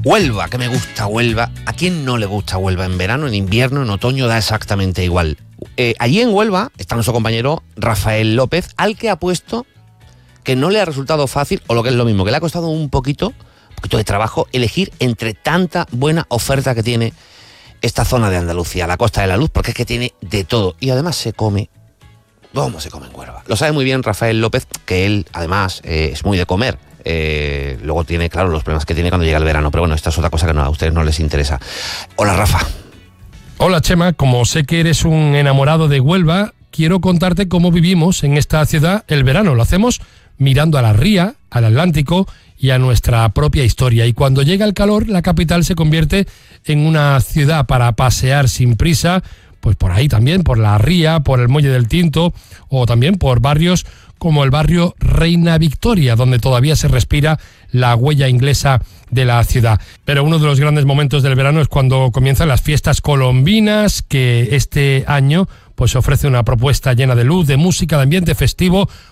Huelva, que me gusta Huelva. ¿A quién no le gusta Huelva? En verano, en invierno, en otoño, da exactamente igual. Allí en Huelva está nuestro compañero Rafael López, al que ha puesto que no le ha resultado fácil, o lo que es lo mismo, que le ha costado un poquito de trabajo elegir entre tanta buena oferta que tiene esta zona de Andalucía, la Costa de la Luz, porque es que tiene de todo. Y además se come, ¿cómo se come en Huelva? Lo sabe muy bien Rafael López, que él además es muy de comer. Luego tiene, claro, los problemas que tiene cuando llega el verano, pero bueno, esta es otra cosa que a ustedes no les interesa. Hola, Rafa. Hola, Chema. Como sé que eres un enamorado de Huelva, quiero contarte cómo vivimos en esta ciudad el verano. Lo hacemos mirando a la ría, al Atlántico y a nuestra propia historia. Y cuando llega el calor, la capital se convierte en una ciudad para pasear sin prisa, pues por ahí también, por la ría, por el Muelle del Tinto, o también por barrios como el barrio Reina Victoria, donde todavía se respira la huella inglesa de la ciudad. Pero uno de los grandes momentos del verano es cuando comienzan las fiestas colombinas, que este año pues ofrece una propuesta llena de luz, de música, de ambiente festivo,